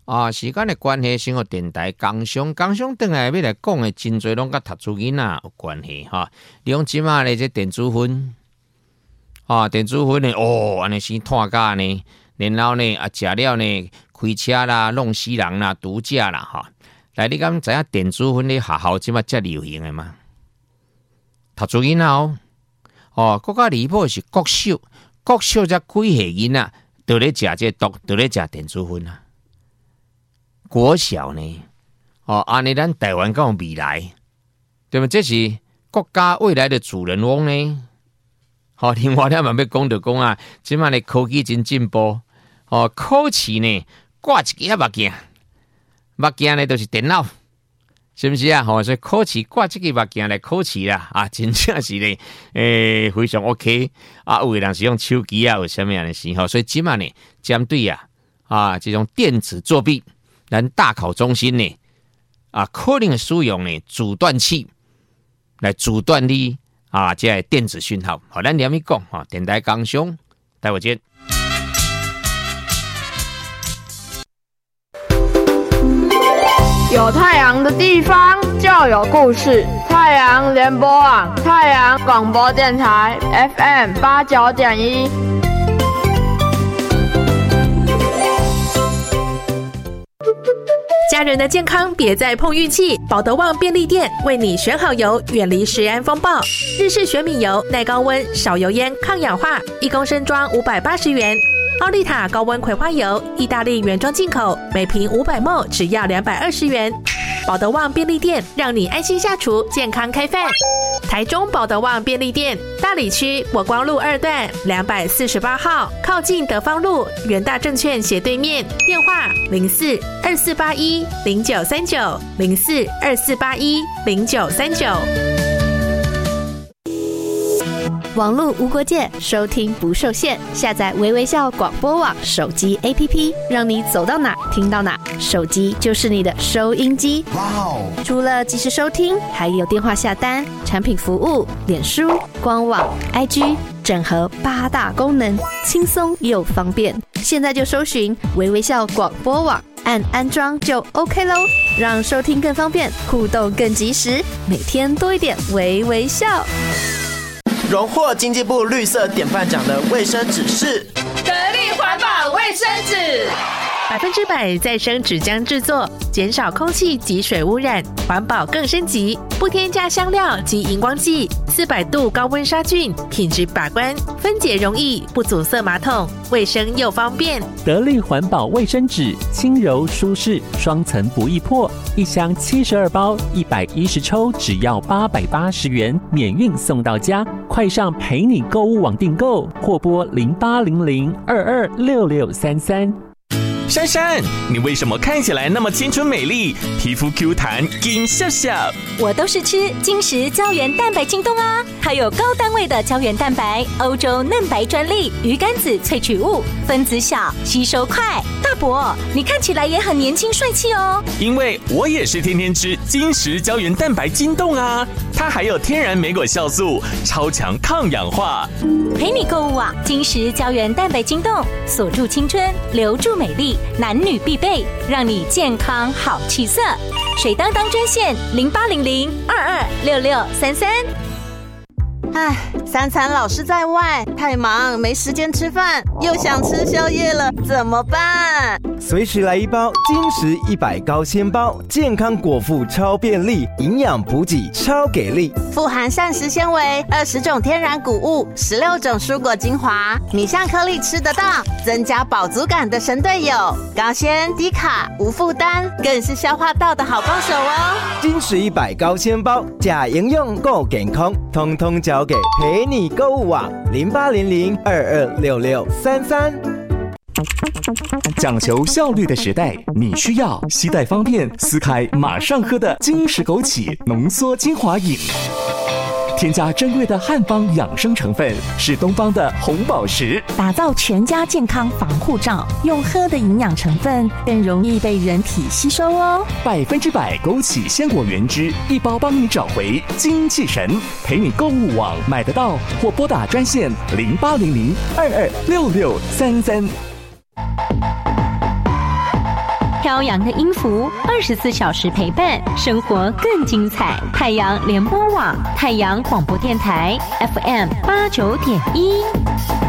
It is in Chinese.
时间的关系，先互电台工商转来要来讲的真侪拢甲读书囡仔有关系哈。利用即马咧这电子烟，电子烟呢，安尼先拖架呢，然后呢食了呢开车啦、弄死人啦、毒驾啦哈。来，你敢知影电子烟咧学校即马遮流行的吗？读书囡仔更加离谱是国小才几岁囡仔都咧食这毒，都咧食电子烟啊。国小呢，安尼咱台湾敢有未来，对吗？这是国家未来的主人翁呢。另外了嘛要讲就讲啊，即摆的科技真进步，考试呢挂一个目镜呢就是电脑，是不是啊？所以考试挂这个目镜来考试啦，真正是呢，非常 OK 啊。有的人是用手机啊，有啥物样的事所以即摆呢，针对这种电子作弊。咱大考中心呢，可能使用呢阻断器来阻断你这电子讯号。好，咱连咪讲电台工商，待会见。 有太阳的地方就有故事。太阳联播网，太阳广播电台 FM89.1。 家人的健康别再碰运气，保德旺便利店为你选好油，远离食安风暴。日式玄米油，耐高温、少油烟、抗氧化，1公升装580元。奥利塔高温葵花油，意大利原装进口，每瓶500ml只要220元。保德旺便利店让你安心下厨，健康开饭。台中保德旺便利店，大里区火光路2段248号，靠近德芳路元大证券斜对面，电话0424810939 0424810939。 网络无国界，收听不受限。下载微微笑广播网手机 APP， 让你走到哪听到哪，手机就是你的收音机。哇哦！除了即时收听，还有电话下单、产品服务、脸书、官网、IG， 整合8大功能，轻松又方便。现在就搜寻微微笑广播网，按安装就 OK 咯，让收听更方便，互动更及时，每天多一点微微笑。 荣获经济部绿色典范奖的卫生纸是得力环保卫生纸 ，100%再生纸浆制作，减少空气及水污染，环保更升级，不添加香料及荧光剂，400度高温杀菌，品质把关，分解容易，不阻塞马桶，卫生又方便。 得力环保卫生纸，轻柔舒适，双层不易破，一箱72包，110抽，只要880元，免运送到家。快上陪你购物网订购，或拨0800226633。 珊珊，你为什么看起来那么青春美丽，皮肤 Q 弹金笑笑？ 我都是吃金石胶原蛋白京东啊，它有高单位的胶原蛋白，欧洲嫩白专利，鱼肝子萃取物，分子小，吸收快。大伯，你看起来也很年轻帅气哦。 因为我也是天天吃金石胶原蛋白京东啊，它还有天然莓果酵素，超强抗氧化。 陪你购物啊，金石胶原蛋白京东，锁住青春，留住美丽。男女必备，让你健康好气色。水当当专线0800226633。 3餐老是在外，太忙没时间吃饭，又想吃宵夜了，怎么办？ 随时来一包金石100高纤包，健康果腹超便利，营养补给超给力， 富含膳食纤维、20种天然谷物、16种蔬果精华，米香颗粒吃得到，增加饱足感的神队友。高纤、低卡、无负担，更是消化道的好帮手哦。 金石100高纤包，假营养够健康，通通交给陪你购物网0800226633。 讲求效率的时代，你需要携带方便、撕开马上喝的金石枸杞浓缩精华饮。添加珍贵的汉方养生成分，是东方的红宝石， 打造全家健康防护罩。用喝的营养成分更容易被人体吸收哦。 100%枸杞鲜果原汁，一包帮你找回精气神。陪你购物网买得到，或拨打专线0800226633。 飘扬的音符，24小时陪伴，生活更精彩。太阳联播网，太阳广播电台 FM 89.1。